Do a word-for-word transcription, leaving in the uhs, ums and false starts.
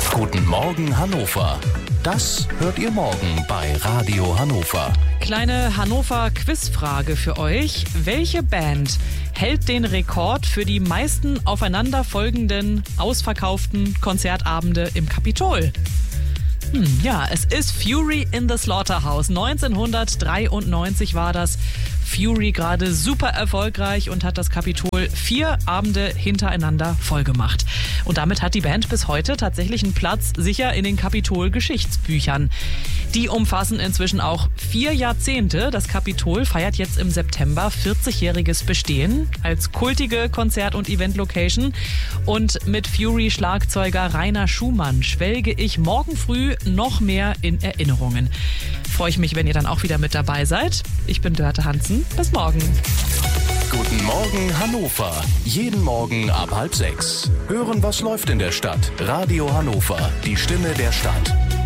Guten Morgen Hannover. Das hört ihr morgen bei Radio Hannover. Kleine Hannover-Quizfrage für euch. Welche Band hält den Rekord für die meisten aufeinanderfolgenden, ausverkauften Konzertabende im Kapitol? Hm, ja, es ist Fury in the Slaughterhouse. neunzehnhundertdreiundneunzig war das. Fury gerade super erfolgreich und hat das Kapitol vier Abende hintereinander vollgemacht. Und damit hat die Band bis heute tatsächlich einen Platz sicher in den Kapitol-Geschichtsbüchern. Die umfassen inzwischen auch vier Jahrzehnte. Das Kapitol feiert jetzt im September vierzigjähriges Bestehen als kultige Konzert- und Event-Location. Und mit Fury-Schlagzeuger Rainer Schumann schwelge ich morgen früh noch mehr in Erinnerungen. Freue ich mich, wenn ihr dann auch wieder mit dabei seid. Ich bin Dörte Hansen. Bis morgen. Guten Morgen Hannover. Jeden Morgen ab halb sechs. Hören, was läuft in der Stadt. Radio Hannover, die Stimme der Stadt.